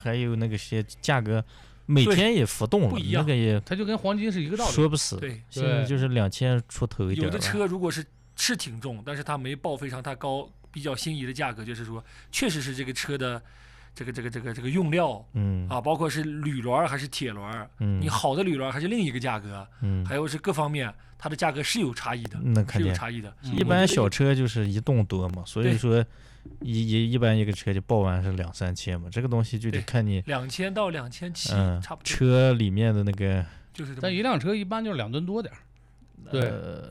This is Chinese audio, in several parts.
还有那个些价格每天也浮动了，那个也它就跟黄金是一个道理， 说不死。 对， 现在就是2000出头一点。 有的车如果是挺重，但是它没报废上它比较心仪的价格，就是说确实是这个车的这个用料，包括是铝轮还是铁轮，你好的铝轮还是另一个价格，还有是各方面它的价格是有差异的， 那肯定是有差异的。 一般小车就是1吨多嘛，所以说一般一个车就报完是2-3千嘛，这个东西就得看你 2000到2700，差不多。 车里面的那个就是但一辆车一般就是2吨多点。对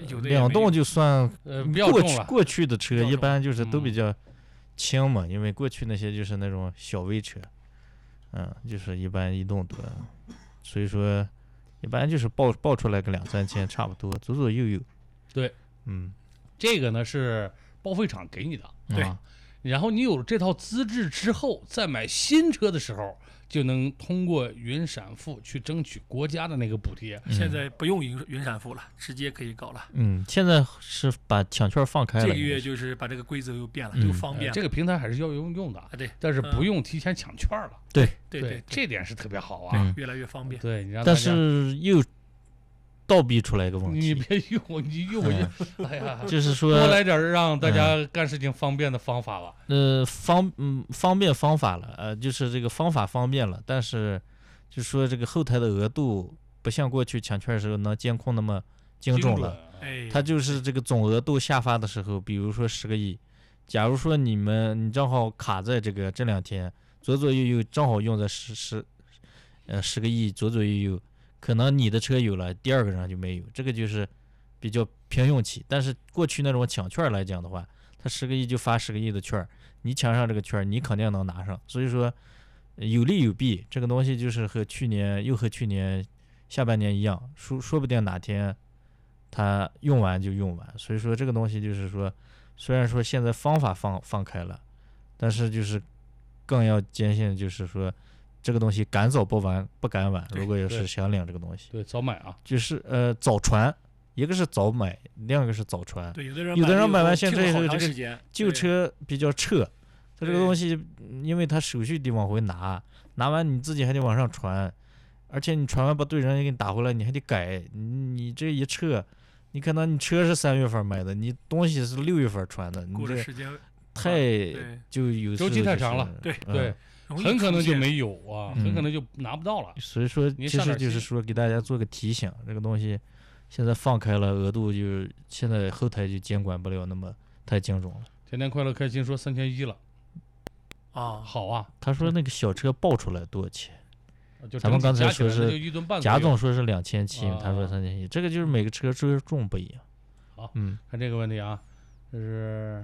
，2吨就算比较重了。 过去的车一般就是都比较轻嘛，因为过去那些就是那种小微车，就是一般1吨多，所以说一般就是报出来个2-3千差不多，左左右右。 对，这个呢是报废厂给你的，对。然后你有了这套资质之后，在买新车的时候，就能通过云闪付去争取国家的那个补贴。 现在不用云闪付了，直接可以搞了。 现在是把抢券放开了。 这个月就是把这个规则又变了，又方便了。 这个平台还是要用的， 对， 但是不用提前抢券了。 对， 这点是特别好啊， 越来越方便。 对，你让但是又倒逼出来一个问题， 你别用，你用我哎呀， 就是说多来点让大家干事情方便的方法吧。 方便方法了，就是这个方法方便了，但是就说这个后台的额度不像过去抢券的时候能监控那么精准了。它就是这个总额度下发的时候，比如说10个亿，假如说你正好卡在这2天，左左右右正好用在10个亿左左右右。可能你的车有了，第二个人就没有，这个就是比较凭运气。但是过去那种抢券来讲的话，他10个亿就发10个亿的券，你抢上这个券，你肯定能拿上。所以说有利有弊，这个东西就是和去年下半年一样，说不定哪天他用完就用完。所以说这个东西就是说，虽然说现在方法放开了，但是就是更要坚信，就是说。这个东西赶早不赶晚，如果要是想领这个东西， 对，早买啊， 就是早传，一个是早买，另一个是早传。 对，有的人买完现在这个旧车比较撤，它这个东西，因为它手续得往回拿完你自己还得往上传，而且你传完不对，人家给你打回来，你还得改，你这一撤，你可能你车是3月份买的，你东西是6月份传的，你这时间太就有周期太长了， 对。 很可能就没有啊，很可能就拿不到了。 所以说，其实就是说给大家做个提醒，这个东西现在放开了，额度就现在后台就监管不了那么太精准了。 天天快乐开心说3100了啊， 好啊。 他说那个小车报出来多少钱？ 咱们刚才说是贾总说是2700，他说3100，这个就是每个车重不一样。 好，看这个问题啊，这是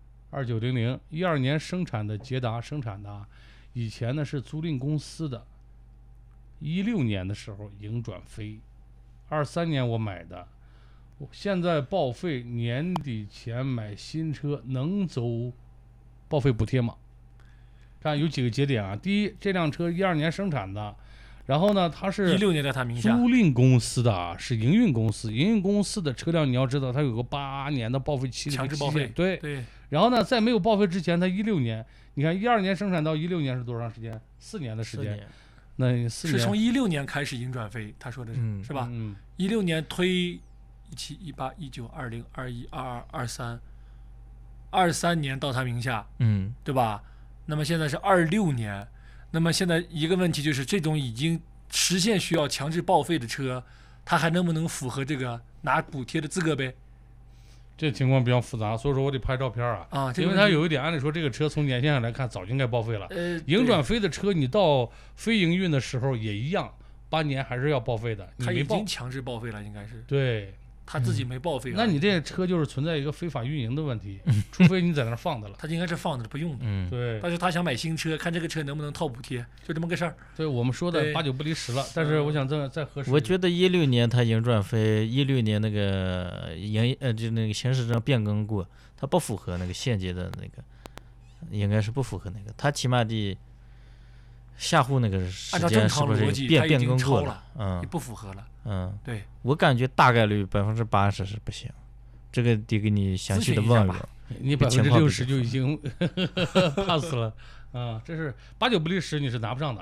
2900 12年生产的捷达生产的。以前呢是租赁公司的，16年的时候营转飞，23年我买的，现在报废，年底前买新车能走报废补贴吗？看有几个节点啊，第一，这辆车12年生产的，然后呢它是 16年在他名下， 租赁公司的是营运公司，营运公司的车辆你要知道它有个8年的报废期， 强制报废， 对。然后呢，在没有报废之前，它16年，你看12年生产到16年是多长时间？4年的时间。那4年是从16年开始营转飞，他说的是吧？16年推17、18、19、20、21、22、23， 23年到他名下，对吧？那么现在是26年，那么现在一个问题就是，这种已经实现需要强制报废的车，它还能不能符合这个拿补贴的资格呗？ 这情况比较复杂，所以说我得拍照片因为它有一点，按理说这个车从年限上来看早就应该报废了。营转飞的车，你到非营运的时候也一样，8年还是要报废的。 他已经强制报废了，应该是。 对。 他自己没报废， 那你这车就是存在一个非法运营的问题，除非你在那放的了。 他应该是放着不用的， 对。 但是他想买新车，看这个车能不能套补贴，就这么个事儿。 对，我们说的8、9不离10了，但是我想再核实。 我觉得16年他营转飞，16年那个就那个行驶证变更过，他不符合那个现阶的那个，应该是不符合那个，他起码得下户那个时间是不是变更过了？ 也不符合了。对， 我感觉大概率80%是不行，这个得给你详细的问问。 你60%就已经pass 了。 这是8、9不离10，你是拿不上的。